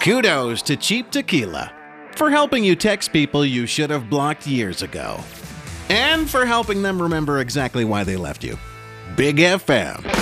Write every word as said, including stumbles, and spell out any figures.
Kudos to Cheap Tequila for helping you text people you should have blocked years ago. And for helping them remember exactly why they left you. Big F M.